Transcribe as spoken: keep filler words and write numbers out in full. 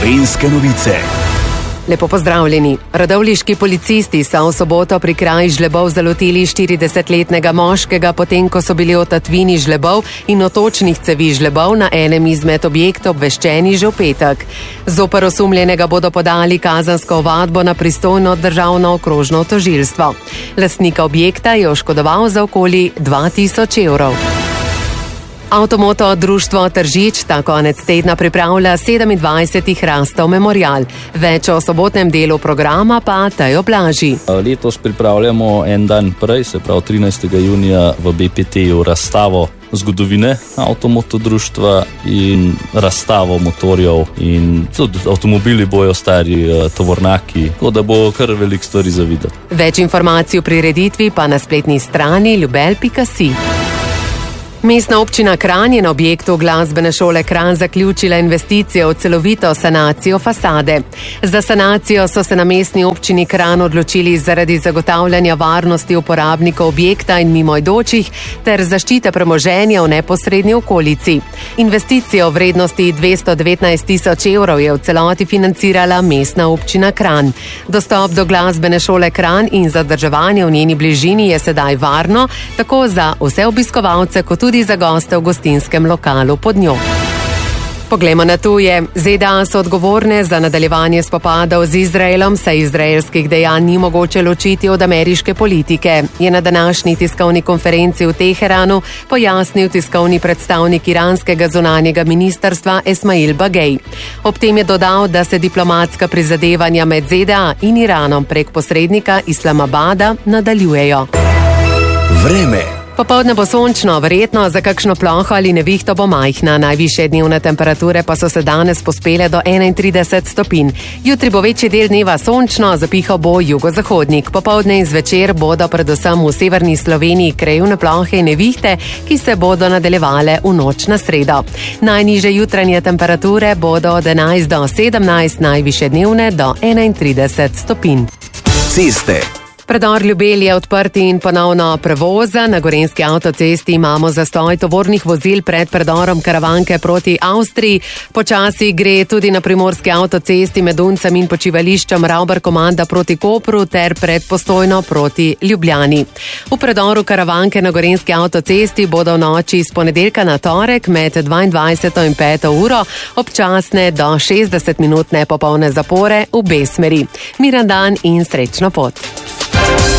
Gorenjske novice. Lepo pozdravljeni. Radovljiški policisti so v soboto pri kraju Žlebov zalotili štiridesetletnega moškega, potem ko so bili o tatvini žlebov in o točnih cevi žlebov na enem izmed objektov obveščeni že v petek. Zoper osumljenega bodo podali kazensko ovadbo na pristojno državno okrožno tožilstvo. Lastnika objekta je oškodoval za okoli dva tisoč evrov. Avtomoto društvo Tržič ta konec tedna pripravlja sedemindvajseti Hrastov memorial. Več o sobotnem delu programa pa Tejo Blaži. Letos pripravljamo en dan prej, se pravi trinajstega junija v B P T-ju razstavo zgodovine avtomoto društva in razstavo motorjev in tudi avtomobili bojo stari tovornjaki, tako da bo kar veliko stvari za videti. Več informacij o prireditvi pa na spletni strani ljubel pika si. Mestna občina Kranj je na objektu glasbene šole Kranj zaključila investicijo v celovito sanacijo fasade. Za sanacijo so se na mestni občini Kranj odločili zaradi zagotavljanja varnosti uporabnikov objekta in mimoidočih ter zaščite premoženja v neposrednji okolici. Investicijo v vrednosti dvesto devetnajst tisoč evrov je v celoti financirala mestna občina Kranj. Dostop do glasbene šole Kranj in zadrževanje v njeni bližini je sedaj varno, tako za vse obiskovalce kot tudi tudi za goste v gostinskem lokalu pod njo. Poglejmo na tuje. Z D A so odgovorne za nadaljevanje spopadov z Izraelom, saj izraelskih dejanj ni mogoče ločiti od ameriške politike, je na današnji tiskovni konferenci v Teheranu pojasnil tiskovni predstavnik iranskega zunanjega ministrstva Esmail Bagej. Ob tem je dodal, da se diplomatska prizadevanja med Z D A in Iranom prek posrednika Islamabada nadaljujejo. Vreme. Popoldne bo sončno, verjetno za kakšno ploho ali nevihto bo majhna. Najvišje dnevne temperature pa so se danes pospele do enaintrideset stopinj. Jutri bo večji del dneva sončno, zapihal bo jugozahodnik. Popoldne in zvečer bodo predvsem v severni Sloveniji krajevne plohe in nevihte, ki se bodo nadaljevale v noč na sredo. Najnižje jutranje temperature bodo od enajst do sedemnajst, najvišje dnevne do enaintrideset stopinj. Ceste. Predor Ljubelj je odprt in ponovno prevoza. Na gorenjski avtocesti imamo zastoj tovornih vozil pred predorom Karavanke proti Avstriji. Počasi gre tudi na primorski avtocesti med Uncem in počivališčem Ravbar-Komanda proti Kopru ter pred Postojno proti Ljubljani. V predoru Karavanke na gorenjski avtocesti bodo v noči iz ponedeljka na torek med dvaindvajseto in peto uro občasne do šestdeset minutne popolne zapore v obe smeri. Miran dan in srečno pot.